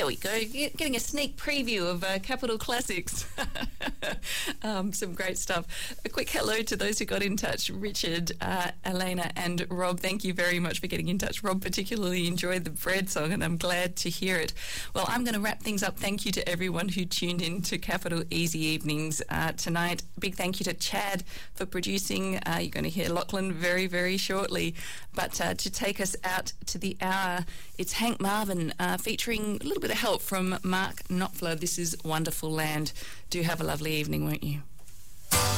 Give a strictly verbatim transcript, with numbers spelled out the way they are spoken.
There we go. Get- Getting a sneak preview of uh, Capital Classics. um, some great stuff. A quick hello to those who got in touch. Richard, uh, Elena and Rob, thank you very much for getting in touch. Rob particularly enjoyed the bread song, and I'm glad to hear it. Well, I'm going to wrap things up. Thank you to everyone who tuned in to Capital Easy Evenings uh, tonight. Big thank you to Chad for producing. Uh, you're going to hear Lachlan very, very shortly. But uh, to take us out to the hour, it's Hank Marvin uh, featuring a little bit of help from Mark Knopfler. This is Wonderful Land. Do have a lovely evening, won't you?